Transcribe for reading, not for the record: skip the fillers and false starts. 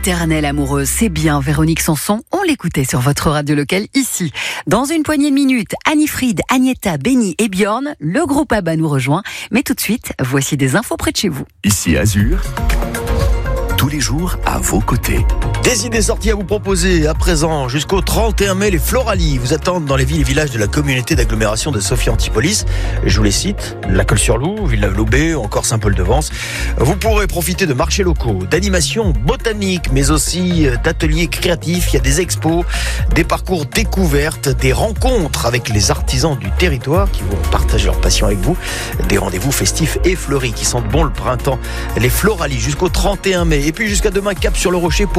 Éternelle amoureuse, c'est bien Véronique Sanson. On l'écoutait sur votre radio locale ici. Dans une poignée de minutes, Annie-Fried, Agnetha, Benny et Björn, le groupe ABBA nous rejoint. Mais tout de suite, voici des infos près de chez vous. Ici Azur, tous les jours à vos côtés. Des idées sorties à vous proposer à présent. Jusqu'au 31 mai, les Floralies vous attendent dans les villes et villages de la communauté d'agglomération de Sophie-Antipolis. Je vous les cite: La Colle-sur-Loup, Villeneuve-Loubet ou encore Saint-Paul-de-Vence. Vous pourrez profiter de marchés locaux, d'animations botaniques, mais aussi d'ateliers créatifs. Il y a des expos, des parcours découvertes, des rencontres avec les artisans du territoire qui vont partager leur passion avec vous. Des rendez-vous festifs et fleuris qui sentent bon le printemps. Les Floralies jusqu'au 31 mai. Et puis jusqu'à demain, cap sur le Rocher pour